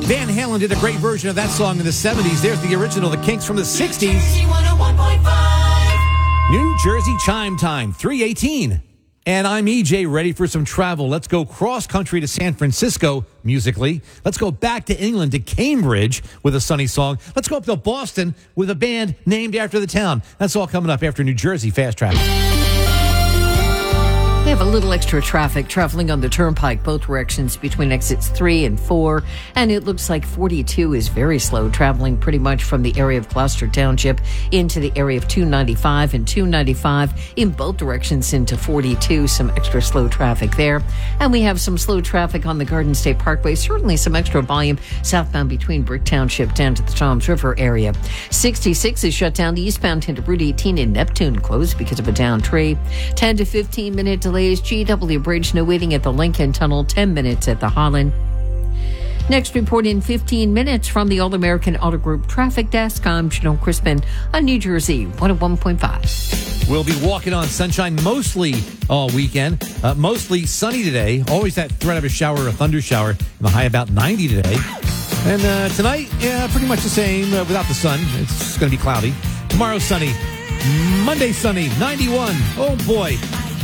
Van Halen did a great version of that song in the 70s. There's the original, the Kinks from the 60s. New Jersey chime time, 3:18. And I'm EJ, ready for some travel. Let's go cross-country to San Francisco, musically. Let's go back to England, to Cambridge, with a sunny song. Let's go up to Boston with a band named after the town. That's all coming up after New Jersey Fast Traffic. We have a little extra traffic traveling on the Turnpike both directions between exits 3 and 4, and it looks like 42 is very slow, traveling pretty much from the area of Gloucester Township into the area of 295 and 295 in both directions into 42. Some extra slow traffic there. And we have some slow traffic on the Garden State Parkway, certainly some extra volume southbound between Brick Township down to the Toms River area. 66 is shut down eastbound into Route 18 in Neptune, closed because of a downed tree. 10 to 15 minute delays. GW Bridge, no waiting at the Lincoln Tunnel, 10 minutes at the Holland. Next report in 15 minutes from the All-American Auto Group Traffic Desk. I'm Janelle Crispin on New Jersey 101.5. We'll be walking on sunshine mostly all weekend. Mostly sunny today. Always that threat of a shower or a thunder shower. And the high about 90 today. And tonight, pretty much the same without the sun. It's going to be cloudy. Tomorrow, sunny. Monday, sunny, 91. Oh, boy.